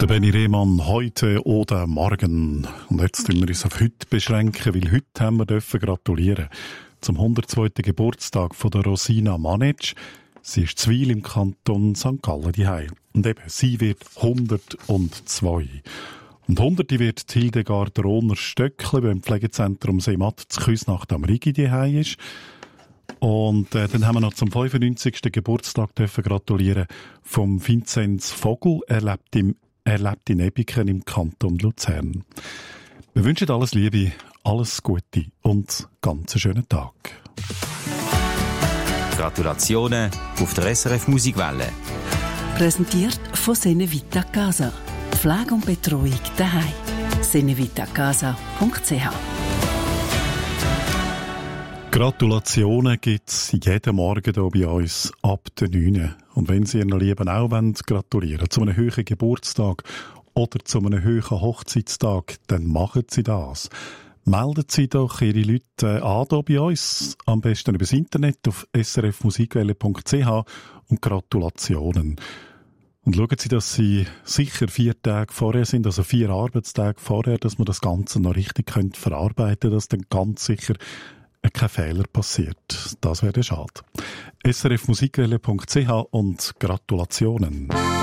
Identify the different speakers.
Speaker 1: Der Benny Rehmann, heute oder morgen. Und jetzt tun wir uns auf heute beschränken, weil heute haben wir gratulieren zum 102. Geburtstag von der Rosina Manetsch. Sie ist zu Wil im Kanton St. Gallen daheim. Und eben, sie wird 102. Und 100 wird Hildegard Rohner-Stöckli beim Pflegezentrum Seematt zu Küsnacht am Rigi daheim ist. Und dann haben wir noch zum 95. Geburtstag dürfen gratulieren vom Vinzenz Vogel. Er lebt in Ebiken im Kanton Luzern. Wir wünschen alles Liebe, alles Gute und ganz einen schönen Tag.
Speaker 2: Gratulationen auf der SRF Musikwelle.
Speaker 3: Präsentiert von Senevita Casa. Pflege und Betreuung daheim. senevitacasa.ch.
Speaker 1: Gratulationen gibt es jeden Morgen hier bei uns ab der 9. Und wenn Sie Ihren Lieben auch gratulieren wollen, zu einem höheren Geburtstag oder zu einem höheren Hochzeitstag, dann machen Sie das. Melden Sie doch Ihre Leute an hier bei uns, am besten über das Internet auf srfmusikwelle.ch und Gratulationen. Und schauen Sie, dass Sie sicher 4 Tage vorher sind, also 4 Arbeitstage vorher, dass man das Ganze noch richtig verarbeiten können, dass dann ganz sicher kein Fehler passiert. Das wäre schade. srfmusikwelle.ch und Gratulationen.